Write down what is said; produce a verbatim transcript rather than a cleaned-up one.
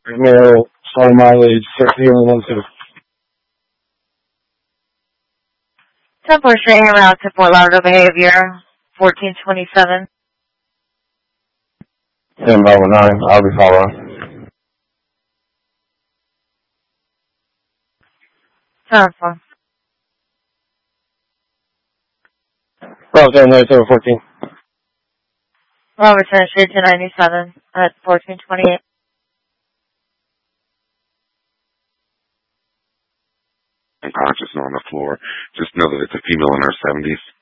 Male, slow mileage, thirty one one two. ten four straight hand route to Fort Lauderdale behavior, fourteen twenty-seven. ten by nine, I'll be following. ten four. Bravo seven nine seven fourteen. Robertson straight to ninety-seven at fourteen twenty-eight. Unconscious and on the floor. Just know that it's a female in her seventies.